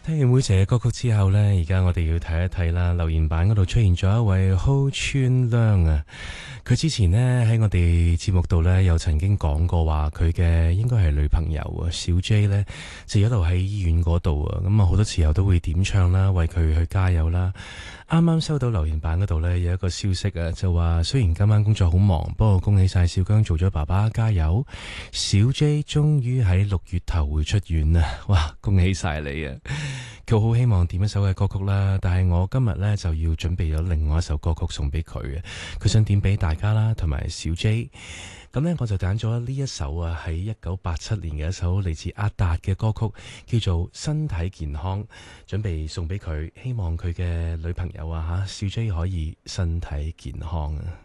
聽完每隻嘅歌曲之後呢，而家我哋要睇一睇啦。留言板嗰度出現咗一位好川亮啊，佢之前呢喺我哋節目度呢，有曾經講過話佢嘅應該係女朋友啊，小 J 呢，就一路喺醫院嗰度啊，咁啊好多時候都會點唱啦，為佢去加油啦。啱啱收到留言板嗰度呢，有一個消息啊，就話雖然今晚工作好忙，不過恭喜晒小姜做咗爸爸，加油！小 J 終於喺6月頭會出院啦，哇，恭喜晒你啊！佢好希望點一首嘅歌曲啦，但係我今日呢就要準備咗另外一首歌曲送俾佢嘅，佢想點俾大家啦，同埋小 J。咁呢，我就揀咗呢一首啊，喺1987年嘅一首嚟自阿達嘅歌曲，叫做《身體健康》，準備送俾佢，希望佢嘅女朋友啊小 J 可以身體健康啊。